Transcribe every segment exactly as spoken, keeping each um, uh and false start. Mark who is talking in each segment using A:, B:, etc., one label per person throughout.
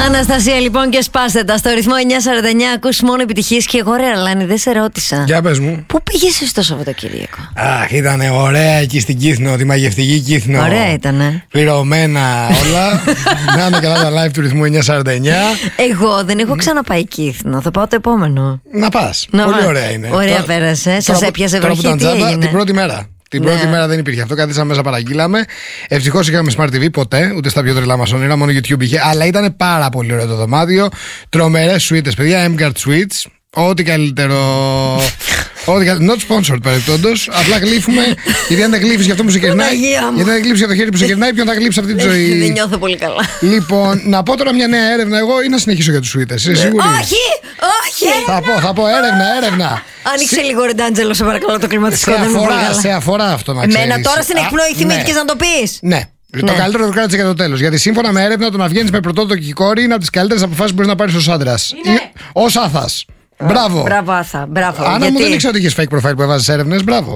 A: Αναστασία, λοιπόν, και σπάστε τα. Στο ρυθμό εννιά σαράντα εννιά ακούς μόνο επιτυχίες. Και εγώ, ρε Αλάνη, δεν σε ρώτησα.
B: Για πες μου.
A: Πού πήγες εσύ το Σαββατοκύριακο?
B: Αχ, ήταν ωραία εκεί στην Κύθνο, τη μαγευτική Κύθνο.
A: Ωραία ήτανε.
B: Πληρωμένα όλα. Να είναι καλά τα live του ρυθμού εννιά σαράντα εννιά.
A: Εγώ δεν έχω ξαναπάει Κύθνο. Θα πάω το επόμενο.
B: Να πας.
A: Να
B: Πολύ
A: πά.
B: ωραία είναι.
A: Ωραία
B: Τώρα-
A: πέρασε. Σας
B: τώρα-
A: έπιασε
B: τώρα που
A: βροχή,
B: ήταν
A: τι
B: τζάμπα,
A: έγινε?
B: την πρώτη μέρα. Την
A: Ναι.
B: πρώτη μέρα δεν υπήρχε αυτό. Καθίσαμε μέσα, παραγγείλαμε. Ευτυχώς είχαμε Smart τι βι, ποτέ, ούτε στα πιο τρελά μας όνειρα, μόνο YouTube είχε. Αλλά ήταν πάρα πολύ ωραίο το δωμάτιο. Τρομερές σουίτες, παιδιά. Emgard Suites. Ό,τι καλύτερο. Ό,τι καλύτερο. Not sponsored παρεπτόντως. Απλά γλύφουμε. Γιατί αν δεν γλύφεις για αυτό που σε κερνάει.
A: Παναγία μου.
B: Γιατί αν δεν γλύφεις για το χέρι που σε κερνάει, ποιον θα γλύψει αυτή τη ζωή.
A: Δεν νιώθω πολύ καλά.
B: Λοιπόν, να πω τώρα μια νέα έρευνα εγώ ή να συνεχίσω για τους σουίτες. Είσαι σίγουρη?
A: Όχι! Όχι!
B: Θα πω, θα πω έρευνα, έρευνα.
A: Άνοιξε λίγο, ρε Ντάντζελο, σε παρακαλώ, το κλιματιστικό.
B: Σε
A: Δεν είναι πολύ
B: αφορά,
A: καλά.
B: σε αφορά αυτό να ξέρεις.
A: Εμένα τώρα στην
B: Α,
A: εκπνοή θυμήθηκες
B: ναι.
A: να το πεις.
B: Ναι. Το
A: Ναι.
B: καλύτερο το κράτησε για το τέλος. Γιατί σύμφωνα με έρευνα, το να βγαίνεις με πρωτότοκη κόρη είναι από τις καλύτερες αποφάσεις που μπορείς να πάρεις ως άντρας. Ως άθας. Μπράβο.
A: Μπράβο, Άθα. Μπράβο.
B: Άννα μου,
A: Γιατί-
B: δεν ήξερα ότι είχες fake profile που έβαζες έρευνες. Μπράβο.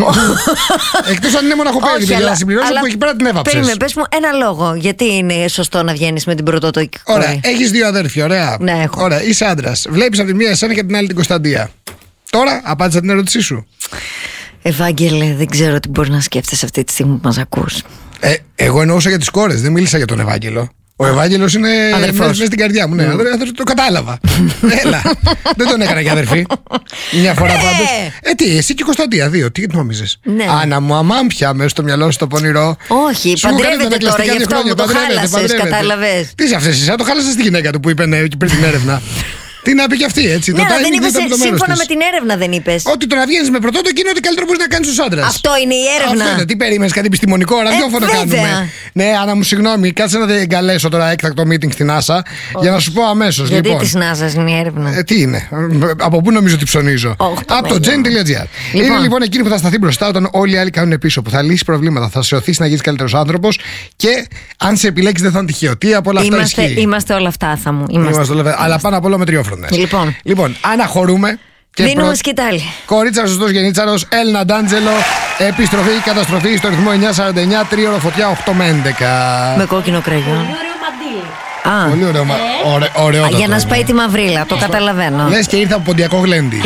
B: Εκτός αν είναι μοναχοπέδι,
A: Όχι,
B: για
A: αλλά-
B: να συμπληρώσω
A: αλλά-
B: που εκεί πέρα την έβαψες.
A: Περίμενε, πες μου ένα λόγο. Γιατί είναι σωστό να βγαίνεις με την πρωτότοκη κόρη?
B: Ωραία. Έχεις δύο αδέρφια, ωραία.
A: Ναι, έχω.
B: Ωραία. Είσαι άντρας. Βλέπεις από τη μία εσένα και από την άλλη την Κωνσταντία. Τώρα απάντησα την ερώτησή σου.
A: Ευάγγελε, δεν ξέρω τι μπορεί να σκέφτεσαι αυτή τη στιγμή που μας ακούς.
B: Ε, εγώ εννοούσα για τις κόρες, δεν μίλησα για τον Ευάγγελο. Ο Ευάγγελος είναι
A: Αδερφός.
B: μέσα μέσα στην καρδιά μου. Ναι, αδερ- αδερ- το κατάλαβα. Έλα. Δεν τον έκανα και αδερφή. Μια φορά
A: Ε!
B: πάντως. Ε, τι, εσύ και η Κωνσταντία, δύο. Τι νόμιζες?
A: Ναι.
B: Άννα μου, αμάμπια μέσα στο μυαλό σου το πονηρό.
A: Όχι,
B: Σου έκανε
A: παντρεύεται
B: τα
A: τώρα,
B: κλαστικά
A: γι'
B: δύο
A: αυτό
B: χρόνια,
A: μου το
B: παντρεύεται,
A: χάλασες,
B: παντρεύεται.
A: κατάλαβες.
B: Τι είσαι αυτές, εσύ, το χάλασες τη γυναίκα του που είπε ναι πριν την έρευνα. Τι να πει κι αυτή, έτσι.
A: Ναι,
B: το
A: αλλά
B: timing
A: δεν είπες,
B: ήταν από το μέρος
A: σύμφωνα
B: της.
A: με την έρευνα δεν είπες.
B: Ότι το να βγαίνεις με πρωτότοκη είναι ότι καλύτερο μπορείς να κάνεις ως άντρας.
A: Αυτό είναι η έρευνα.
B: Αυτό είναι. Τι περίμενες, κάτι επιστημονικό, ραδιόφωνο
A: βέβαια.
B: κάνουμε. Ναι, Άννα μου, συγγνώμη, κάτσε να δεν καλέσω τώρα έκτακτο meeting στην NASA για να σου πω αμέσως.
A: Γιατί
B: Λοιπόν.
A: της νάσας είναι η έρευνα.
B: Ε, τι είναι, από πού νομίζω ότι ψωνίζω?
A: Όχι,
B: Από το
A: παιδιά.
B: gen.gr. Είναι λοιπόν εκείνη που θα σταθεί μπροστά όταν όλοι οι άλλοι κάνουν πίσω, που θα λύσει προβλήματα, θα σε οθήσει να γίνει καλύτερος άνθρωπος και αν σε επιλέξει δεν θα είναι τυχαίο. Τι από όλα αυτά
A: Είμαστε,
B: ισχύει?
A: είμαστε όλα αυτά, θα μου. Είμαστε.
B: Είμαστε όλα- αλλά πάνω απ' όλα μετριόφρονες.
A: Λοιπόν.
B: λοιπόν, αναχωρούμε. Και
A: Δίνουμε
B: προ-
A: σκητάλη.
B: Κορίτσα, σωστός γενίτσαρος, Έλληνα Ντάντζελο, επιστροφή ή καταστροφή στο ρυθμό εννιά σαράντα εννιά, τρίωρο φωτιά οκτώ με έντεκα.
A: Με κόκκινο κραγιόν. Α,
B: Πολύ ωραίο, μα- ωραί-
A: α,
B: ωραιότατο
A: για να
B: είναι.
A: σπάει τη μαυρίλα, το καταλαβαίνω.
B: Λες και ήρθα από Ποντιακό Γλέντι.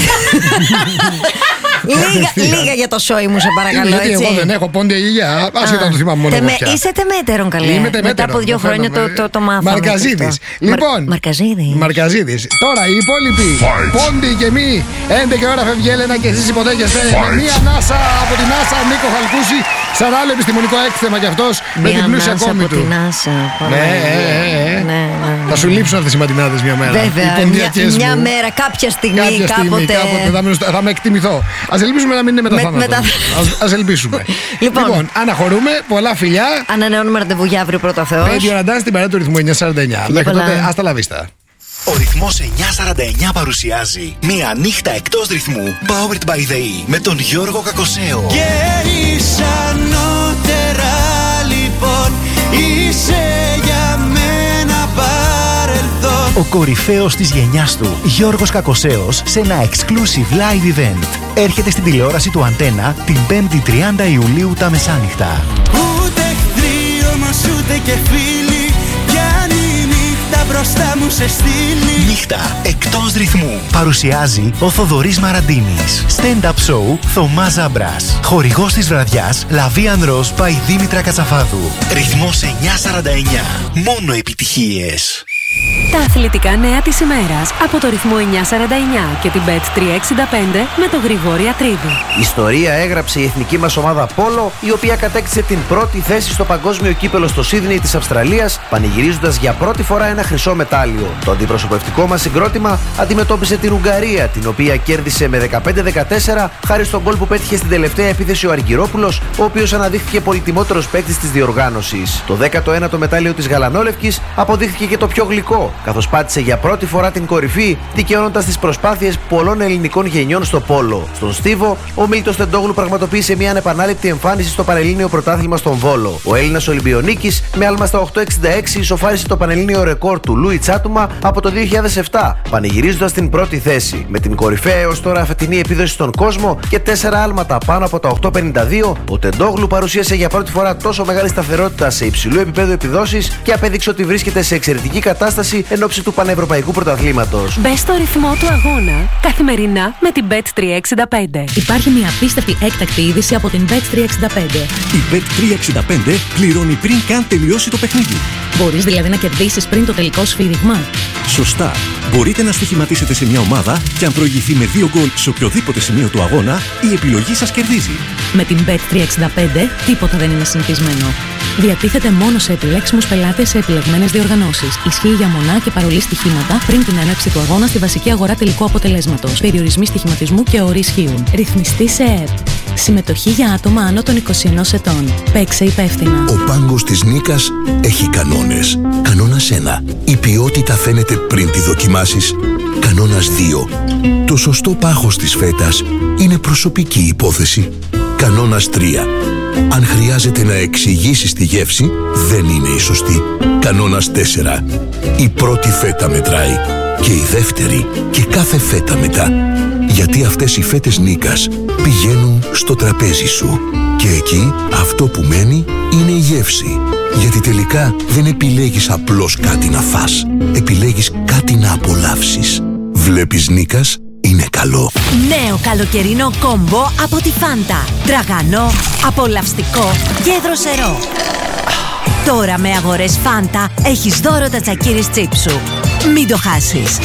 A: Λίγα, λίγα για το σόι μου, σε παρακαλώ,
B: Γιατί
A: έτσι.
B: εγώ δεν έχω πόντια γιαγιά. Άσχετα να το θυμάμαι μόνο
A: Τεμέ-
B: εγώ πια.
A: Είσαι τεμέτερον, καλέ.
B: Είμαι
A: Μετά
B: τεμέτερον,
A: από δύο
B: το
A: χρόνια το,
B: φαίνομαι.
A: το, το μάθαμε.
B: Μαρκαζίδης.
A: αυτό.
B: Λοιπόν.
A: Μαρ- Μαρκαζίδης.
B: Μαρκαζίδης. Τώρα οι υπόλοιποι. Πόντι και μη. έντεκα ώρα φεύγει η Έλενα και εσείς υποδέχεστε με μία ανάσα από την NASA Νίκο Χαλκούση. Σαν άλλο επιστημονικό έκθεμα κι αυτός με
A: Μία
B: την πλούσια
A: ανάσα
B: κόμη
A: από
B: του.
A: την Άσα.
B: Ναι, ε, ε, ε.
A: Ναι, ναι, ναι.
B: Θα σου λείψουν αυτές οι ματινάδες μια μέρα. Οι
A: Βέβαια, μια,
B: ποντιακές
A: μια
B: μου.
A: μέρα, κάποια στιγμή,
B: Κάποια στιγμή,
A: κάποτε.
B: κάποτε θα, με, θα με εκτιμηθώ. Ας ελπίσουμε να μην είναι μετά
A: Με-
B: θάνατον.
A: μετά-
B: Ας, ας ελπίσουμε.
A: Λοιπόν.
B: λοιπόν, αναχωρούμε. Πολλά φιλιά.
A: Ανανεώνουμε ραντεβού για αύριο, πρώτα Θεός.
B: Radio Randans στην παρέα του ρυθμού εννιά σαράντα εννιά. Μέχρι
A: πολλά.
B: τότε, άστα λα βίστα.
C: Ο ρυθμός εννιά σαράντα εννιά παρουσιάζει μία νύχτα εκτός ρυθμού Powered by the E με τον Γιώργο Κακοσέο.
D: Και είσαι ανώτερα λοιπόν, είσαι για μένα παρελθόν.
C: Ο κορυφαίος της γενιάς του, Γιώργος Κακοσέος, σε ένα exclusive live event. Έρχεται στην τηλεόραση του Αντένα την πέμπτη τριάντα Ιουλίου τα μεσάνυχτα.
D: Ούτε εχθροί όμως ούτε και φίλοι, κι αν η νύχτα μπροστά μου σε στείλει.
C: Νύχτα εκτός ρυθμού. Παρουσιάζει ο Θοδωρής Μαραντίνης. Stand-up show Θωμάς Ζάμπρας. Χορηγός της βραδιάς Λαβίαν Ροζ by Δήμητρα Κατσαφάδου. Ρυθμός εννιά σαράντα εννιά. Μόνο επιτυχίες.
E: Τα αθλητικά νέα της ημέρας από το ρυθμό εννιά σαράντα εννιά και την μπετ τριακόσια εξήντα πέντε με τον Γρηγόρη Ατρίδη.
F: Ιστορία έγραψε η εθνική μας ομάδα Πόλο, η οποία κατέκτησε την πρώτη θέση στο παγκόσμιο κύπελο στο Σίδνεϊ της Αυστραλίας, πανηγυρίζοντας για πρώτη φορά ένα χρυσό μετάλλιο. Το αντιπροσωπευτικό μας συγκρότημα αντιμετώπισε την Ουγγαρία, την οποία κέρδισε με δεκαπέντε δεκατέσσερα χάρη στον γκολ που πέτυχε στην τελευταία επίθεση ο Αργυρόπουλος, ο οποίος αναδείχθηκε πολυτιμότερος παίκτης της διοργάνωσης. Το δέκατο ένατο μετάλλιο της Γαλανόλευκης αποδείχθηκε και το πιο γλυκό, καθώς πάτησε για πρώτη φορά την κορυφή, δικαιώνοντας τις προσπάθειες πολλών ελληνικών γενιών στο πόλο. Στον Στίβο, ο Μίλτος Τεντόγλου πραγματοποίησε μια ανεπανάληπτη εμφάνιση στο Πανελλήνιο Πρωτάθλημα στον Βόλο. Ο Έλληνας Ολυμπιονίκης, με άλμα στα οκτώ εξήντα έξι, ισοφάρισε το Πανελλήνιο ρεκόρ του Λούι Τσάτουμα από το δύο χιλιάδες επτά, πανηγυρίζοντας την πρώτη θέση. Με την κορυφαία έως τώρα αφετινή επίδοση στον κόσμο και τέσσερα άλματα πάνω από τα οκτώ πενήντα δύο, ο Τεντόγλου παρουσίασε για πρώτη φορά τόσο μεγάλη σταθερότητα σε υψηλού επίπεδου επιδόσεις και απέδειξε ότι βρίσκεται σε εξαιρετική κατάσταση κατάσταση εν ώψη του Πανευρωπαϊκού Πρωταθλήματος.
E: Μπες στο ρυθμό του αγώνα καθημερινά με την μπετ τριακόσια εξήντα πέντε.
G: Υπάρχει μια απίστευτη έκτακτη είδηση από την μπετ τριακόσια εξήντα πέντε.
H: Η μπετ τριακόσια εξήντα πέντε πληρώνει πριν καν τελειώσει το παιχνίδι.
G: Μπορείς δηλαδή να κερδίσεις πριν το τελικό σφύριγμα.
H: Σωστά. Μπορείτε να στοιχηματίσετε σε μια ομάδα και αν προηγηθεί με δύο γκολ σε οποιοδήποτε σημείο του αγώνα, η επιλογή σας κερδίζει.
G: Με την μπετ τριακόσια εξήντα πέντε τίποτα δεν είναι συνηθισμένο. Διατίθεται μόνο σε επιλέξιμους πελάτες σε επιλεγμένες διοργανώσεις. Ισχύει για μονά και παρολί στοιχήματα πριν την έναρξη του αγώνα στη βασική αγορά τελικού αποτελέσματος. Περιορισμοί στοιχηματισμού και όροι ισχύουν. Ρυθμιστή σε ΕΕΠ. Συμμετοχή για άτομα άνω των είκοσι ενός ετών. Παίξε υπεύθυνα.
I: Ο πάγκος της Νίκας έχει κανόνες. Κανόνας ένα. Η ποιότητα φαίνεται πριν τη δοκιμάσεις. Κανόνας δύο. Το σωστό πάχος της φέτας είναι προσωπική υπόθεση. Κανόνας τρία. Αν χρειάζεται να εξηγήσεις τη γεύση, δεν είναι η σωστή. Κανόνας τέσσερα. Η πρώτη φέτα μετράει. Και η δεύτερη και κάθε φέτα μετά. Γιατί αυτές οι φέτες Νίκας πηγαίνουν στο τραπέζι σου. Και εκεί αυτό που μένει είναι η γεύση. Γιατί τελικά δεν επιλέγεις απλώς κάτι να φας. Επιλέγεις κάτι να απολαύσεις. Βλέπεις Νίκας, είναι καλό.
A: Νέο καλοκαιρινό κόμπο από τη Φάντα. Τραγανό, απολαυστικό και δροσερό. Τώρα με αγορές Φάντα έχεις δώρο τα τσακίρις τσίψου. Μην το χάσεις.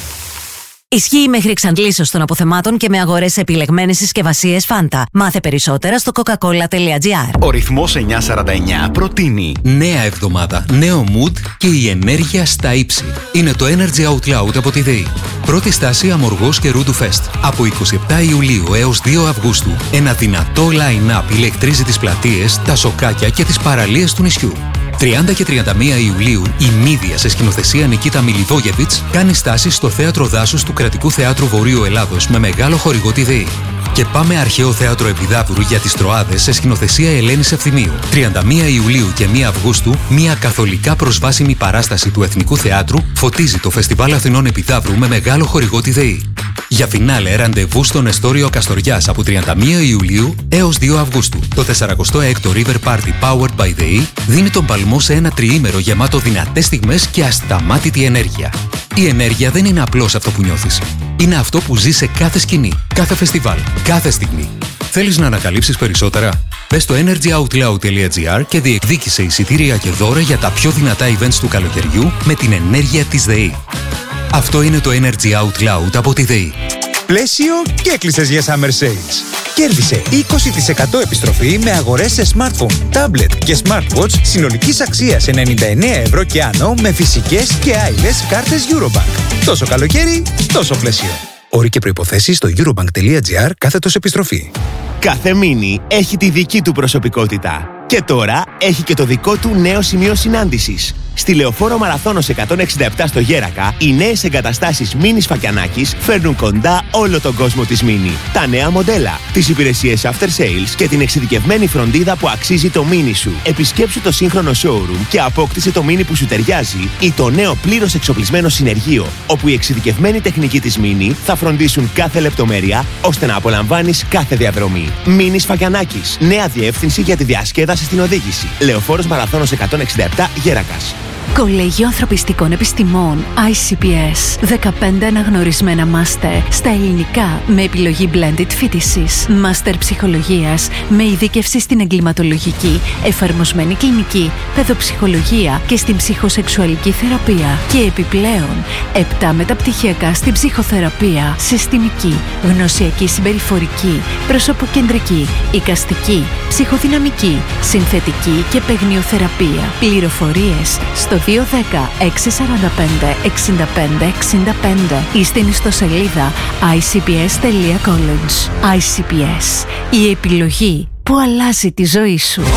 A: Ισχύει μέχρι εξαντλήσεως των αποθεμάτων και με αγορές σε επιλεγμένες συσκευασίες Φάντα. Μάθε περισσότερα στο coca-cola τελεία gr.
C: Ο ρυθμός εννιακόσια σαράντα εννιά προτείνει
J: νέα εβδομάδα, νέο mood και η ενέργεια στα ύψη. Είναι το Energy Out Loud από τη ΔΕΗ. Πρώτη στάση Αμοργός και Ρούντου Fest. Από εικοστή εβδόμη Ιουλίου έως δύο Αυγούστου. Ένα δυνατό line-up ηλεκτρίζει τις πλατείες, τα σοκάκια και τις παραλίες του νησιού. τριάντα και τριάντα μία Ιουλίου η Μύδια σε σκηνοθεσία Νικίτα Μιλιδόγεβιτς κάνει στάση στο Θέατρο Δάσους του Κρατικού Θεάτρου Βορείου Ελλάδος με μεγάλο χορηγό τη ΔΕΗ. Και πάμε Αρχαίο Θέατρο Επιδαύρου για τις Τροάδες σε σκηνοθεσία Ελένης Ευθυμίου. τριάντα μία Ιουλίου και μία Αυγούστου μια καθολικά προσβάσιμη παράσταση του Εθνικού Θεάτρου φωτίζει το Φεστιβάλ Αθηνών Επιδαύρου με μεγάλο χορηγό τη ΔΕΗ. Για φινάλε ραντεβού στο Νεστόριο Καστοριάς από τριάντα μία Ιουλίου έως δύο Αυγούστου. Το σαράντα έκτο River Party Powered by ΔΕΗ δίνει τον παλμό σε ένα τριήμερο γεμάτο δυνατές στιγμές και ασταμάτητη ενέργεια. Η ενέργεια δεν είναι απλώς αυτό που νιώθεις. Είναι αυτό που ζεις σε κάθε σκηνή, κάθε φεστιβάλ, κάθε στιγμή. Θέλεις να ανακαλύψεις περισσότερα? Μπες στο energy out loud τελεία gr και διεκδίκησε εισιτήρια και δώρα για τα πιο δυνατά events του καλοκαιριού με την ενέργεια της ΔΕΗ. Αυτό είναι το Energy Out Loud από τη ΔΕΗ.
K: Πλαίσιο και έκλεισες για Summer Sales. Κέρδισε είκοσι τοις εκατό επιστροφή με αγορές σε smartphone, tablet και smartwatch συνολικής αξίας ενενήντα εννέα ευρώ και άνω με φυσικές και άειλες κάρτες Eurobank. Τόσο καλοκαίρι, τόσο πλαίσιο. Όροι και προϋποθέσεις στο eurobank τελεία gr κάθετος επιστροφή.
L: Κάθε μίνι έχει τη δική του προσωπικότητα. Και τώρα έχει και το δικό του νέο σημείο συνάντησης. Στη Λεωφόρο Μαραθώνος εκατόν εξήντα επτά στο Γέρακα, οι νέες εγκαταστάσεις Μίνι Φακιανάκης φέρνουν κοντά όλο τον κόσμο της Μίνι. Τα νέα μοντέλα, τις υπηρεσίες after sales και την εξειδικευμένη φροντίδα που αξίζει το Μίνι σου. Επισκέψου το σύγχρονο showroom και απόκτησε το Μίνι που σου ταιριάζει ή το νέο πλήρως εξοπλισμένο συνεργείο, όπου η εξειδικευμένη τεχνική της Μίνι θα φροντίσουν κάθε λεπτομέρεια ώστε να απολαμβάνεις κάθε διαδρομή. Μίνι Φακιανάκης. Νέα διεύθυνση για τη διασκέδαση στην οδήγηση. Λεωφόρος Μαραθώνος εκατόν εξήντα επτά Γέρακας.
E: Κολέγιο Ανθρωπιστικών Επιστημών άι σι πι ες. δεκαπέντε αναγνωρισμένα μάστερ στα ελληνικά με επιλογή blended φοιτησης. Μάστερ ψυχολογίας με ειδίκευση στην εγκληματολογική, εφαρμοσμένη κλινική, παιδοψυχολογία και στην ψυχοσεξουαλική θεραπεία. Και επιπλέον επτά μεταπτυχιακά στην ψυχοθεραπεία, συστημική, γνωσιακή συμπεριφορική, προσωποκεντρική, εικαστική, ψυχοδυναμική, συνθετική και παιγνιοθεραπεία. Πληροφορίες στο δύο ένα μηδέν έξι τέσσερα πέντε εξήντα πέντε εξήντα πέντε ή στην ιστοσελίδα άι σι πι ες τελεία college. άι σι πι ες. Η επιλογή που αλλάζει τη ζωή σου.